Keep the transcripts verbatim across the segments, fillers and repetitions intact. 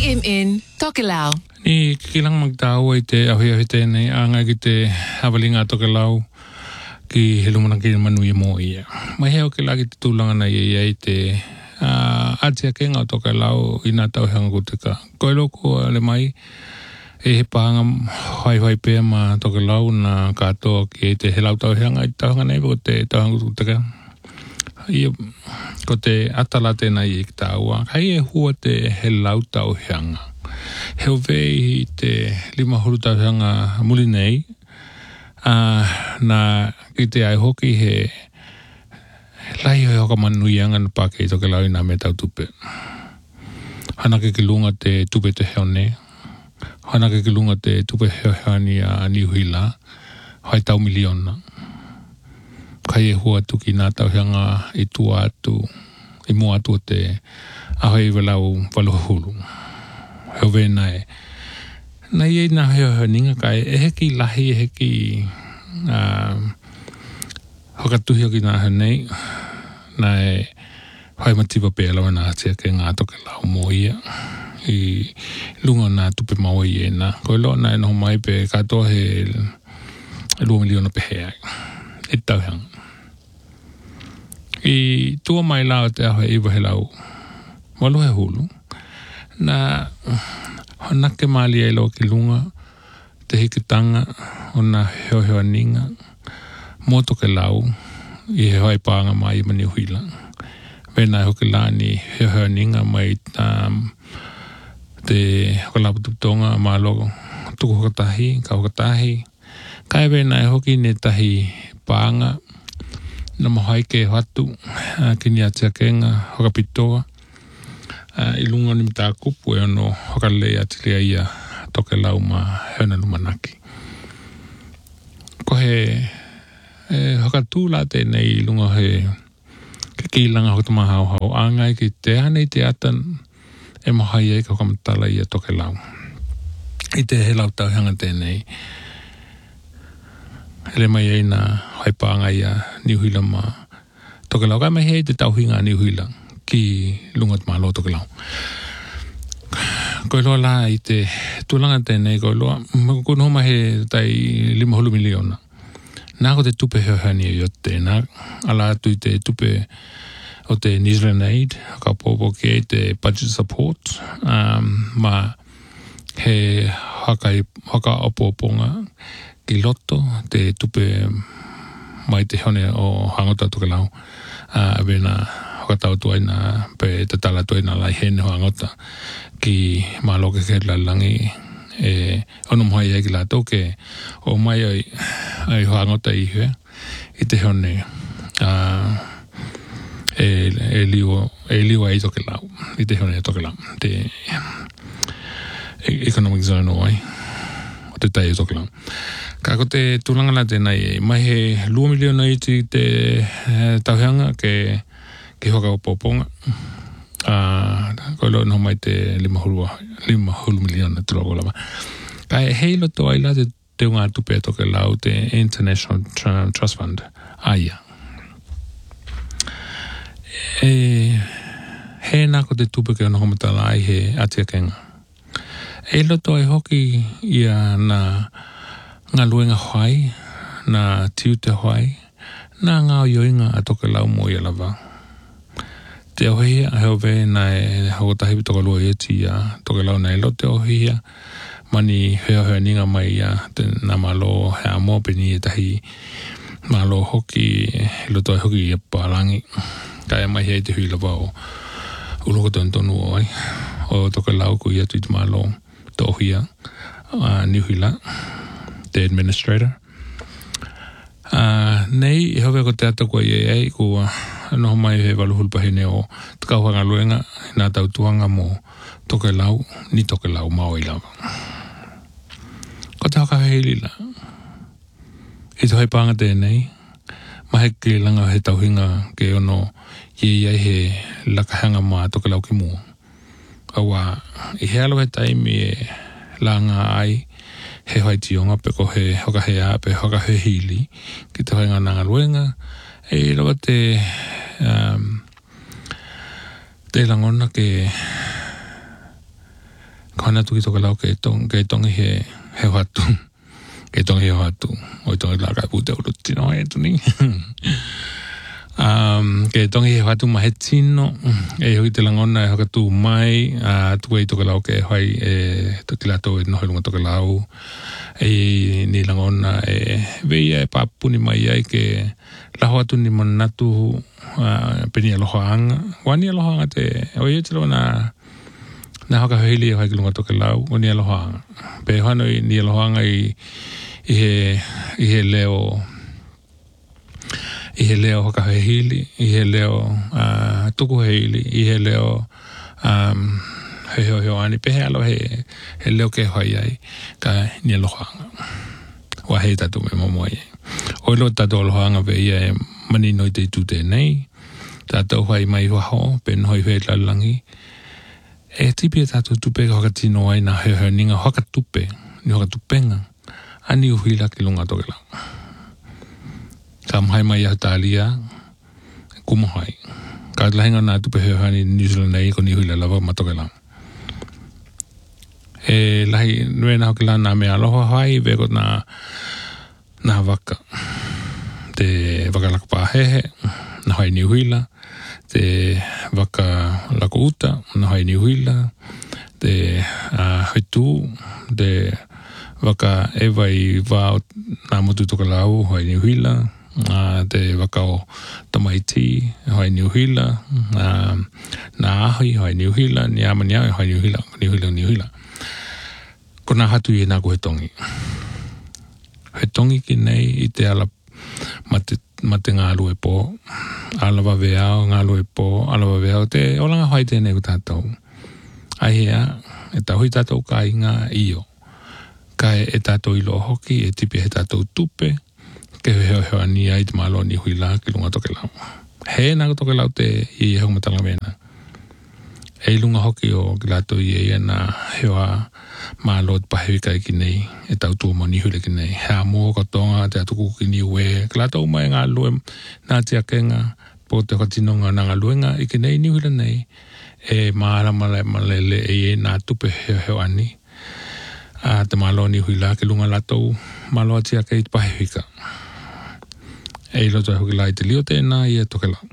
M N Tokelau. Ni kilang magtao ay te ahi ahi te nei anga ki te havalinga Tokelau ki helumanang ki manuia mo ia. Mai heo ki lagi te tulanga na ia te uh, atia kenga Tokelau ina tau hanga kuteka. Koe loko le mai e he pahanga hai hai pēr ma Tokelau na katoa ki te helau tau hanga i tau hanga nei ko te tau hanga kuteka. Ia ko te atala tēnā i ki tāua. Kai e hua te helau tau hanga. Heo vei te lima huru tau hanga muli nei. Uh, na ki te ai hoki he lai hoi hoka manui anga na pake i Tokelau i nā me tau tupe. Hana ke ki lunga te tupe te heo ne. Hana ke ki lunga te tupe heo heo ni a niuhila. Hai tau miliona. Kai e hua tuki nā tau hanga i tua atu, i mua atu te ahoi walau walohulu. Heo vena e. Nā iei nā heo heo ninga kai e heki lahi e heki uh, hokatuhi o ki nā heo nei. Nā e hai matiwa pēlawa nā atia ke ngā Tokelau mo ia. I lunga nā tupe maua i e nā. Koe lo nā e noho mai pe katoa he lua miliona pe hea. E tau hanga. I tua mai lao te aho e iwa he lau. Walu he hulu. Na honake mali e lo ki lunga. Te hikitanga o na heo heo ninga. Mo Tokelau. I he hoi pānga mai i mani huila. Vena e hoki lani heo heo ninga mai um, te hokalapu tuputonga ma logo. Tuku hokatahi, ka hokatahi. Kai vena e hoki ne tahi pānga. Na mohai ke hatu, uh, kini atia kenga, hokapitoa. Uh, I lunga ni mita kupu e ono hokalei atilia ia Tokelau ma heona lumanaki. Ko he e, hokatūla tēnei i lunga he ke kilanga hokatama hau hau. Āngai ki te hanei te atan e mohai e ka hokamatala ia Tokelau. I te he lau tau hanga tēnei. Hele mai ei nā haipanga ia niuhila ma Tokelau. Kai mai hei te tauhinga niuhila ki lungat ma lo Tokelau. Koe loa la i te tūlanga tēnei koe loa. Koe noho he tai lima hulu miliona. Nā ko te tupe heo hani e o tēnā. Ala atu i te tupe o te New Zealand Aid. Ka pōpō ki e te budget support. Um, ma he haka, haka opōponga. Ki loto, te tupe mai te hone o hangota Tokelau. Uh, Vena hokatau tuai na pe te tala tuai na lai hene ho hangota. Ki māloke ke lalangi e ono mohai e ki la toke o mai ai, ai ho hangota i hue. I te hone uh, e, e liwa e liwa i Tokelau. I te hone Tokelau. Te economic zone o ai. O te tai i Tokelau. Ka ko te tūlanga la tēnei e mai he lua miliona i te eh, tauhanga ke, ke hoka o pōponga. Uh, ko lo no mai te lima hulu, lima hulu miliona tūra ko lama. Ka e hei loto ai la te te unga tupe Tokelau te International Trust Fund. Aia. E he nā ko te tupe ke ono homatala ai he atia kenga. E loto ai hoki ia na ngā luenga hoai, nā tiu te hoai, nā ngā oioinga a Tokelau mo i alawa. Te ohia a heo vei nā e hokotahi Tokelau e ti a Tokelau nā e lo te ohia, mani heo heo ninga mai a te nā malo hea mo peni e tahi malo hoki, loto ai hoki i a pālangi. Kai mai hei te hui lawa o ulokoton tonu o ai, o Tokelau ku i atu i te malo te ohia, uh, niuhila. Te administrator. Uh, nei, e hove ko te ata kua i ei, kua noho mai he waluhulpahi ne o te kauhanga luenga, nā tau tuanga mo Tokelau, ni Tokelau mao i lawa. Ko te haka hei lila. I te haipanga tēnei, mahe ke langa he tauhinga ke ono i ei he lakahanga ma Tokelau ki mua. Awa, i he alo he taimi e langa ai, he hoi tionga pe ko he hoka he a pe hoka he hili ki te hoinga nanga luenga e rawa te um, te langona ke Kona tuki toka lau ke tong, ke tongi he, he watu. Ke tongi he watu. Oi tongi laka pute uruti no e tuni. Um, ke tongi he watu mahe tino. E hoi te langona e hoka tū mai. Uh, tuku e toka lau ke hoi e toki lato e noho lunga toka lau. E ni langona e veia e papuni mai ai ke laho atu ni manatu uh, peni aloha anga. Wani aloha anga te oi e tilo na na hoka hili e hoi ki lunga toka lau o ni aloha anga. Pe hano i ni aloha anga i, i, he, i he leo i he leo hoka hili, i he leo uh, tuku hili, i he leo um, he heo heo ani. Pe he alo he, he leo ke hoi ai ka ni aloha anga. Wa hei tatu me momo ai. O lo tatu aloha anga ve ia e mani noi te tute nei. Tatu hoi mai waho, pen hoi hoi lalangi. E tipi e tatu tupe ka hoka tino ai na heo heo ninga hoka tupe, ni hoka tupenga. Ani uhuila ki lunga toke lau. Ka mahai mai a talia, kumahai. Ka lahinga na tupe heo heo ni New Zealand nei ko ni uhuila lava matoke lau. E lahi nue na hoki la na mea aloha hai veko na na waka. Te waka laka pāhehe, na hai ni uhuila. Te waka lako uta, na hai ni uhuila. Te uh, hoitu, te waka ewa i wāo nā motu toka lau, hai ni uhuila. Uh, te waka o tamaiti, hai ni uhuila. Uh, nā ahi, hai ni uhuila. Ni amania, hai ni uhuila, ni uhuila, ni uhuila. Ko nā hatu i e nā ko he tongi. He tongi ki nei i te ala mate, mate ngā alue pō. Alawa veao, ngā alue pō, alawa veao. Te olanga hoi tēnei ku tātou. Ai hea, e tahui tātou ka inga iyo. Kai e tātou ilo hoki, e tipi he tātou tupe. Ke heo heo ani ai te malo ni hui la ki lunga toke lau. He nā toke lau te i e hau matala mena. E lunga hoki o ki lato i e na hewa malo te pahewika ki nei, e tau tua mo nihule ki nei. Hea mua katonga, te atuku ki ni ue, ki lato umai ngā lue, nā tia kenga, po te katinonga nā ngā luenga, i ki nei nihule nei, e maara male malele e e nā tupe heo heo ani. A te malo nihui la ki lunga lato, malo atia kei te pahewika. E loto e hoki lai te lio tēnā, i e toke lau.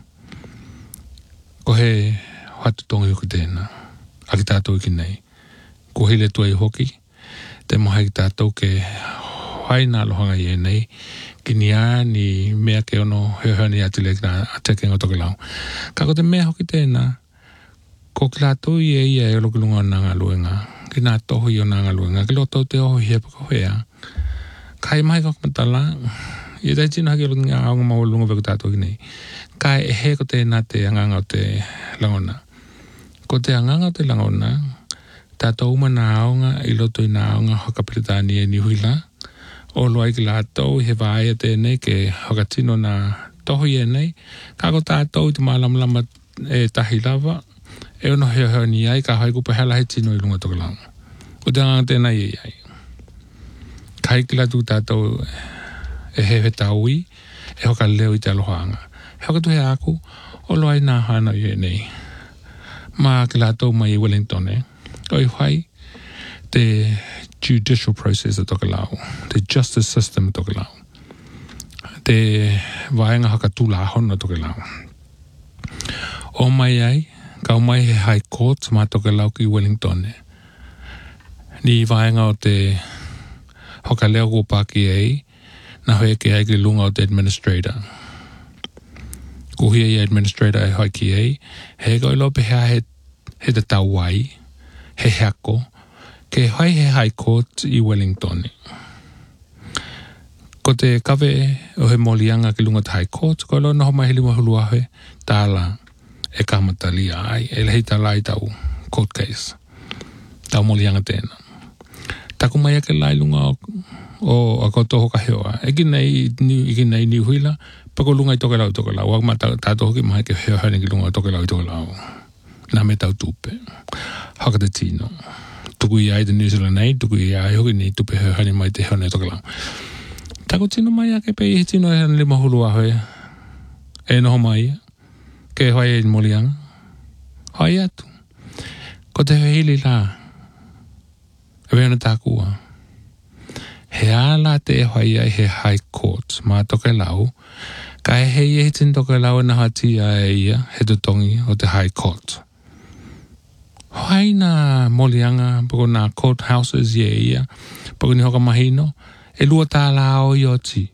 Ko he hatu tongi hoki tēnā, a ki tātou ki nei. Ko hele tua i hoki, te moha ki tātou ke hai nā lohanga i e nei, ki ni a ni mea ke ono heo heo ni atile ki nā atekenga toke lau. Ka ko te mea hoki tēnā, ko ki tātou i e ia e olo ki lunga nā ngā luenga, ki nā toho i o nā ngā luenga, ki loto te oho hia pako hea. Kai mai kako matala, i e tai tino haki olo ki ngā aonga maua lunga veko tātou ki nei. Kai e he ko tēnā te anganga o te langona. Ko te anganga o te langona, tātou uma nā aonga, i loto i nā aonga hakapiritani e ni huila. O loai ki lātou, he vāia tēnei ke hakatino nā toho i e nei. Ka ko tātou i te mālamalama e tahi lava, e ono heo heo ni ai, ka hoi kupa hela he tino i lunga toka lau. O te anganga tēnei e ai. Kai ki latu tātou e he he taui, e hoka leo i te alohaanga. He hoka tu he aku, o loai nā hana i e nei. Mā ki lātou mai i Wellington e. Oi whai, te judicial process a toka lau, te justice system a toka lau, te vaenga haka tūla hona toka lau. O mai ai, ka o mai he high court mā toka lau ki Wellington e. Ni vaenga o te hoka leo ko pāki ei, na hoi ke ai ki lunga o te administrator. Ko hia i administrator e hoi ki ei, he koi lope hea he, he te tauai, he heako, ke hai he high court i Wellington. Ko te kawe o he molianga ki lunga te high court, ko lo noho mai hili mahulua he, tāla e kamatali ai, e lehi tā lai tau court case. Tau molianga tēnā. Taku mai ake lai lunga o, o a koto hoka heoa. E ki nei, i ki nei ni huila, pako lunga i toke lau i toke lau. Wak ma tātou hoki mai ke heo hane ki lunga i toke lau i toke lau. Nā me tau tupe. Haka te tino. Tuku i ai te New Zealand nei, tuku i ai hoki ni tupe heo hane mai te heo nei toke lau. Tako tino mai ake pe i he tino e hana lima hulu ahoe. E noho mai ia. Ke hoi e molianga. Hoi atu. Ko te hili la. E wena tākua. He ala te e hoi ai he high court, mā toke lau, ka e hei e tin toke lau na hati a e ia, he tutongi o te high court. Hoi na molianga, poko na courthouses ia ia, poko ni hoka mahino, e lua tā lao i o ti.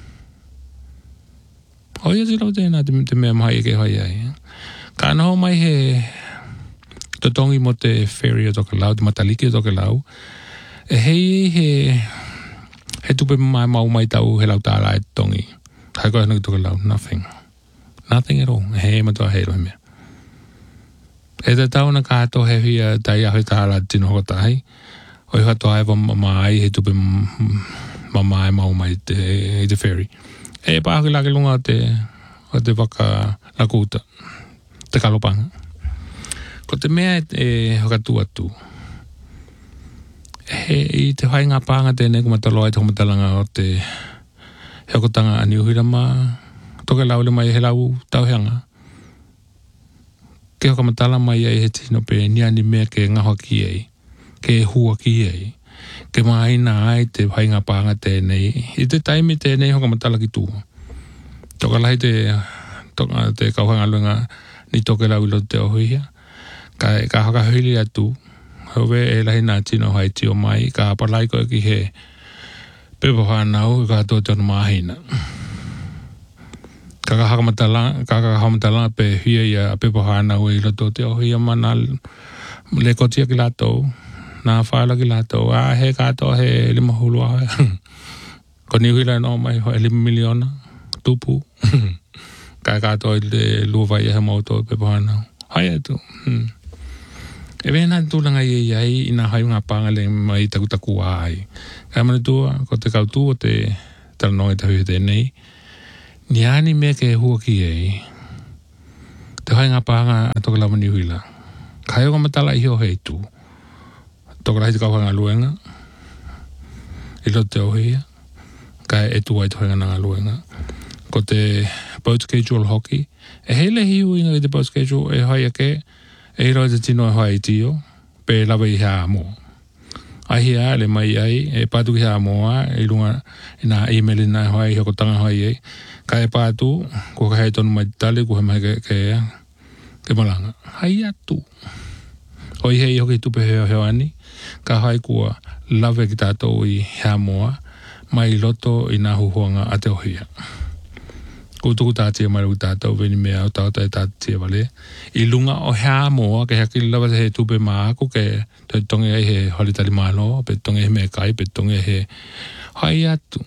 Hoi ati lau tēnā te mea mahi e ke hoi ai. Ka anho mai he tutongi mo te ferry o toke lau, te mataliki o toke lau, e hei he he tupe mai mau mai tau he lau tāla e tongi. Hai koe hanaki toke lau, nothing. Nothing at all. He matua hei rohi mea. E te tau na kāto he hia tai ahi tāla tino hoka tahi. O i hato ai wa mai he tupe mamai mau mai te, te ferry. E pāki laki lunga o te, o te waka lakuta. Te kalopanga. Ko te mea e hoka tu atu. He i te whai ngā pānga tēnei ko mataloa i te homatalanga o te heokotanga a niuhira mā toke lau le mai he lau tauheanga. Ke hoka matala mai ai he tino pe ni ani mea ke ngaho ki ei, ke hua ki ei, ke maina ai te whai ngā pānga tēnei. I te taimi tēnei hoka matala ki tū. Toka lahi te, toka te kauhanga luenga ni toke lau ilo te ohuia. Ka, ka hoka hili atu. Hove e lahi nā tino hai tio mai, ka apalai koe ki he pepo whanau, ka tō te ono mahina. Ka ka hakamatala, ka ka hakamatala pe hia ia pepo whanau i loto te ohia mana le kotia ki lato, nā whaela ki lato, a he kato he lima hulu ahoe. Ko ni huila no mai ho e lima miliona, tupu. Ka kato i le luwai e he mauto pepo whanau. Hai atu. Hmm. E wena tūlanga i e ai i nā hai ngā pānga le mai takutaku ai. Ka mana tua, ko te kautu o te talanoi te hui tēnei, ni ani mea ke hua ki ei. Te hai ngā pānga a toka lau mani huila. Ka heo ka matala i heo hei tū. Toka lahi te kauhanga luenga. I lo te ohia. Ka e tu ai te hoinga nga luenga. Ko te boat schedule hockey. E hele hiu inga i te boat schedule e hai ake. E roi te tino e hoi tio, pe lawa i hea mo. Ahi a le mai ai, e pātu ki hea moa, e lunga i nā email i nā hoi, hoko tanga hoi ei. Ka e pātu, ko ka hei tonu mai tale, ko he mai ke, ke, ke malanga. Hai atu. Hoi hei hoki tupe heo heo ani, ka hai kua lawe ki tātou i hea moa, mai loto i nā huhuanga a te ohia. Ko tuku tātia mai ruku tātou veni mea o tauta e tātia wale. I lunga o hea moa ke haki lawa he tupe maa ko ke te tonge ai he holitali malo, pe tonge he mea kai, pe tonge he hai atu.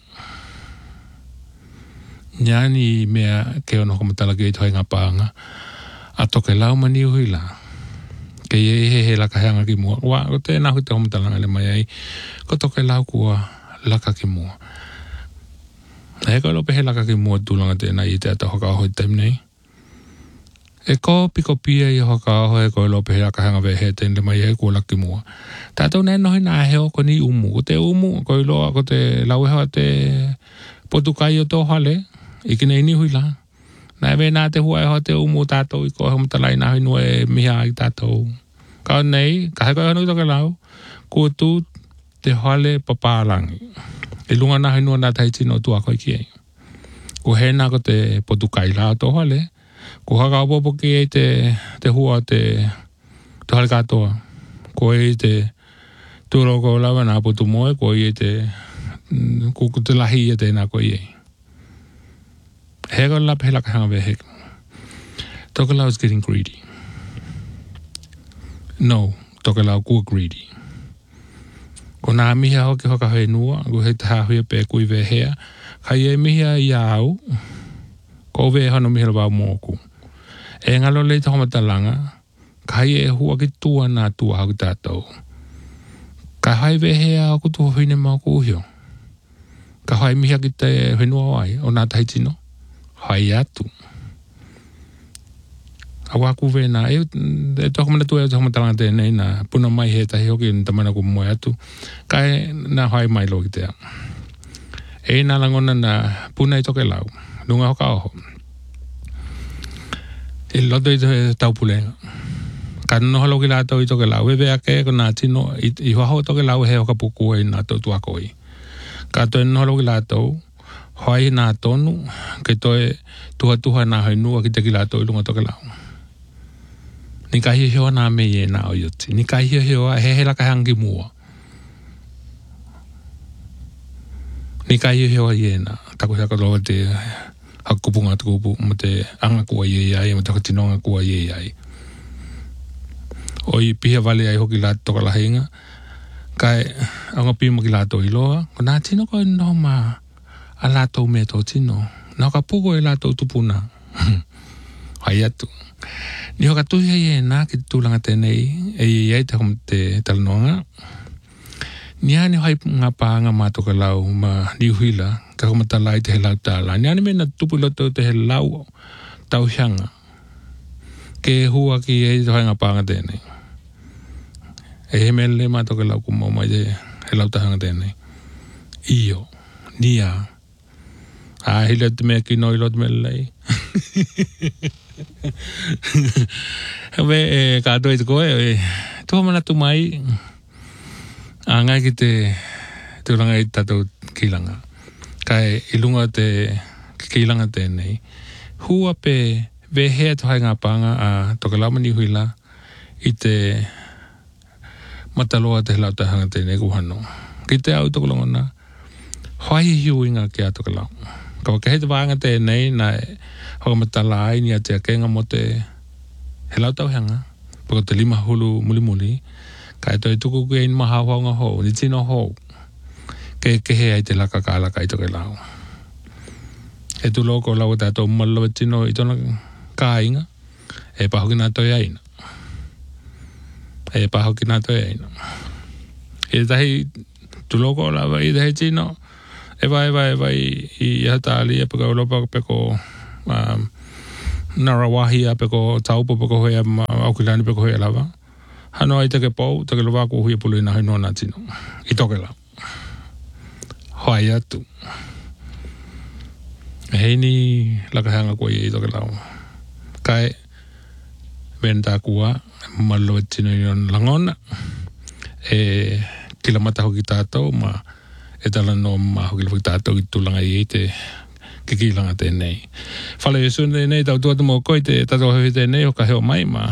Nyani mea ke ono komatala ke i tohai ngā pānga. A toke lau mani uhi la. Ke ie he he laka heanga ki mua. Wa, ko te nahu te komatala ngale mai ai. Ko toke lau kua laka ki mua. E koe lope he laka ki mua tūlanga tēnā i te ata hoka aho i taim nei. E ko piko pia i hoka aho e koe lope he laka hanga ve he tēnle mai e kua laki mua. Tātou nē nohi nā heo ko ni umu. Ko te umu, koe loa, ko te lau hewa te potukai o tō hale. Iki nei ni hui la. Nā e nā te hua e hoa te umu tātou i koe homatalai nā hui nua e miha i tātou. Kao nei, ka heko e honu i toke lau, kua tū te hale papālangi. E lunga nā hinua nā taitino tua koe ki ei. Ko he nā ko te potukai la tō hale. Ko haka opopo ki ei te, te hua te, te hale katoa. Ko ei te tūroko lawa nā potu moe. Ko ei te, ko te lahi e te nā ko ei. He ko lapa he laka hanga vehe. Toka lau is getting greedy. No, toka lau kua greedy. Ko nā mihia hoki hoka hoi nua, ko he taha huia pē kui ve hea, kai e mihia i au, ko ve hano mihia wau mōku. E ngalo le te homatalanga, kai e hua ki tua nā tua hau tātou. Ka hai ve hea o kutu huine mōku uhio. Ka hai mihia ki te whenua wai, o nā tahitino. Hai atu. Awa ku vena e e to komana tu e to komana talanga tēnei nā puna mai he tahi hoki ni tamana ku moe atu kai nā hai mai lo ki te e nā langona nā puna i toke lau lunga hoka oho e loto i te taupulenga Kano halo ki lato i toke lau. Wewe ake ko nā tino i waho toke lau he oka puku e nā tau tuakoi. Kato e no halo ki lato, hoi nā tonu, ke toe tuha tuha nā hainua ki te ki lato i lunga toke lau. Ni ka hio hio nā me e nā o ioti. Ni ka hio hio a he he laka hangi mua. Ni ka hio hio a i e nā. Tako hea katoa te hakupunga tukupu, mo te anga kua i e ai, mo te katinonga kua i e ai. O i pihia wale ai hoki lato toka lahinga, kai anga pima ki lato i loa, ko nā tino koe no ma a lato me tō tino. Nā ka puko e lato tupuna. Hai atu. Ni hoka tuhi hei e nā ki tūlanga tēnei, e i ei te hom te talanoanga. Ni ane hai ngā pāanga mā toka lau ma niuhila, ka homa talai te he lau tāla. Ni ane mena tupu loto te he lau tau hianga. Ke hua ki e te hai ngā pāanga tēnei. E he mele mā toka lau kumau mai te he lau tahanga tēnei. Iyo, nia. A hile te mea ki noi lo te mele lei. Hawe e kātua i te koe, e tuha mana tu mai, a ngai ki te tūranga i tātou kilanga. Kai ilunga te kilanga tēnei. Hua pe vehea tu hai ngā pānga a toka lau mani huila i te mataloa te lau tahanga tēnei kuhano. Ki te au toka longona, hoi hiu inga ki a toka lau. Ka waka he te wāanga tēnei na hau matala ai ni a te akenga mo te he lau tau hanga. Pako te lima hulu muli muli. Ka e toi tuku ku e ni maha whaunga hou, ni tino hou. Ke ke he ai te laka ka laka i toke lau. E tu loko lau ta to malo tino i tona ka inga. E pa hoki na toi aina. E pa hoki na toi aina. E tahi tu loko lau i tahi tino. E vai e vai e vai i hatali e pako ulopa peko um, narawahi a peko taupo peko hea aukilani peko hea lava. Hano ai take pau, take loa ko hui pulu ina hainoa nā tino. I toke lau. Hoi atu. Hei ni lakahanga koe i toke lau. Kai, venta kua, malo e tino i on langona. E kila mata hoki tātou, ma e tala no ma hoki hoki tātou i tūlanga i te kikilanga tēnei. Whale e sune nei, tau tuatu mō koe te tātou hoi tēnei, o ka heo mai, ma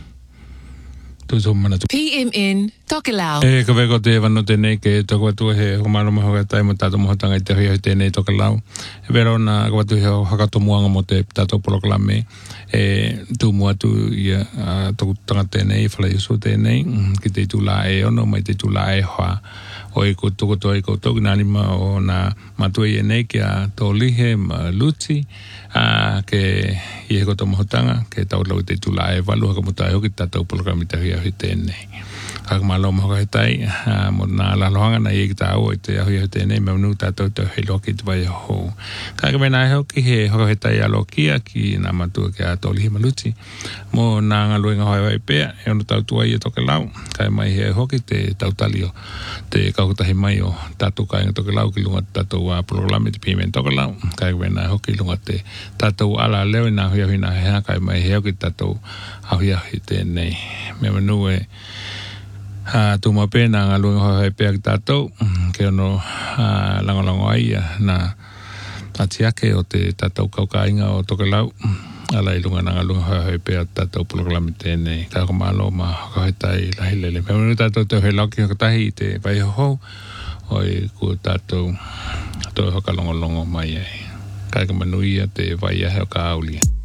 P M N Toke Lau. E ka weko te wano tēnei ke toko atua he homaro maho ka tai mo tātou mohotanga i te hui hoi tēnei Toke Lau. E wero na ka watu he hakato muanga mo te tātou polokalame. E tū mua tu i a toku tanga tēnei, whala iso tēnei, ki te tūla e ono, mai te tūla e hoa. O e ko toko toa e ko toku nānima o nā matua i e nei ki a tō lihe ma luti, a ke i he koto mohotanga, ke tau lau te tūla e walu haka muta e hoki tātou polokalame te hui hoi tēnei. Haka malo mahoka he tai, mo nā lalohanga na i e ki tā au i te hui hoi tēnei, me unu tātou te hei loki te vai hou. Kaka mena e hoki he hoka he tai alo kia ki nā matua ki a tō lihe ma luti. Mo nā ngā luenga hoi wai pēr, e ono tau tua i e toke lau, kai mai he hoki te tau talio, te kaukutahi mai o tātou kāinga toke lau ki lunga tātou a polokalame te P M N toke lau, kai mena e hoki lunga te tātou ala leo i nā hui ahui nā hea, kai mai he hoki tātou ahui ahui tēnei. Me manu e Uh, tu ma pena ngā luenga hoi hoi pēr ki tātou, ke ono uh, langolango aia na atiake o te tātou kaukainga o toke lau, ala i lunga ngā luenga hoi hoi pēr tātou polokalame tēnei, kā kumalo ma hoi tai lahi lele. Me manu tātou te hoi lauki hokatahi i te vai ho, oi ku tātou tō hoka longolongo mai ai. Kā ka manuia te vai ahe o ka aulia.